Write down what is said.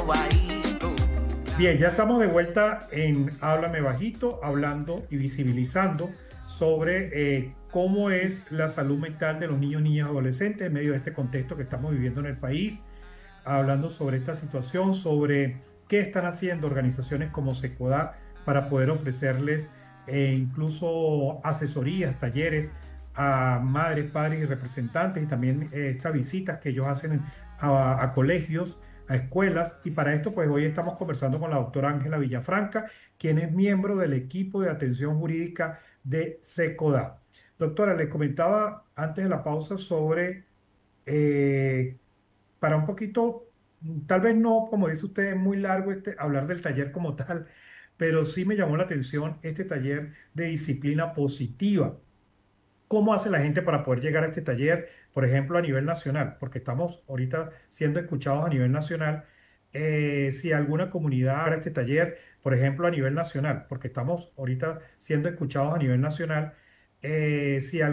Bien, ya estamos de vuelta en Háblame Bajito, hablando y visibilizando sobre cómo es la salud mental de los niños, niñas y adolescentes en medio de este contexto que estamos viviendo en el país, hablando sobre esta situación, sobre qué están haciendo organizaciones como Secodá para poder ofrecerles incluso asesorías, talleres a madres, padres y representantes y también estas visitas que ellos hacen a colegios, a escuelas. Y para esto, pues hoy estamos conversando con la doctora Ángela Villafranca, quien es miembro del equipo de atención jurídica de SECODA. Doctora, le comentaba antes de la pausa sobre, eh, para un poquito, tal vez no, como dice usted, es muy largo hablar del taller como tal, pero sí me llamó la atención este taller de disciplina positiva. ¿Cómo hace la gente para poder llegar a este taller, por ejemplo, a nivel nacional? Porque estamos ahorita siendo escuchados a nivel nacional. Si alguna comunidad hará este taller, por ejemplo, a nivel nacional, porque estamos ahorita siendo escuchados a nivel nacional. Si